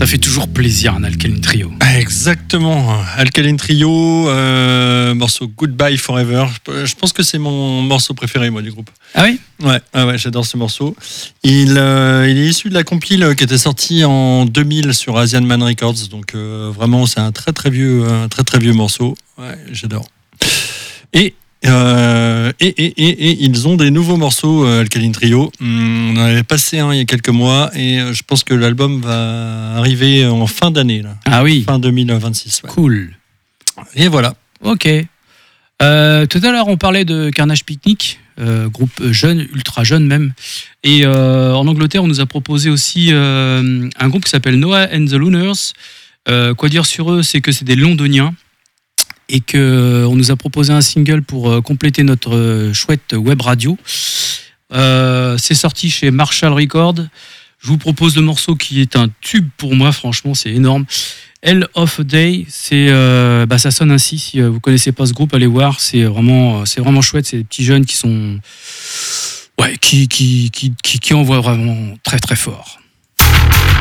Ça fait toujours plaisir, un Alkaline Trio. Exactement, Alkaline Trio, morceau Goodbye Forever. Je pense que c'est mon morceau préféré, moi, du groupe. Ah oui ? Ouais, j'adore ce morceau. Il est issu de la compile qui était sortie en 2000 sur Asian Man Records, donc vraiment, c'est un très très vieux morceau. Ouais, j'adore. Et ils ont des nouveaux morceaux, Alkaline Trio. On en avait passé un il y a quelques mois et je pense que l'album va arriver en fin d'année. Là. Ah oui. Fin 2026. Ouais. Cool. Et voilà. Ok. Tout à l'heure, on parlait de Carnage Picnic, groupe jeune, ultra jeune même. Et en Angleterre, on nous a proposé aussi un groupe qui s'appelle Noah and the Lunars. Quoi dire sur eux, c'est que c'est des Londoniens. Et qu'on nous a proposé un single pour compléter notre chouette web radio. C'est sorti chez Marshall Records. Je vous propose le morceau qui est un tube pour moi, franchement, c'est énorme. Hell of a Day, ça sonne ainsi. Si vous connaissez pas ce groupe, allez voir. C'est vraiment chouette. C'est des petits jeunes qui sont, qui envoient vraiment très très fort.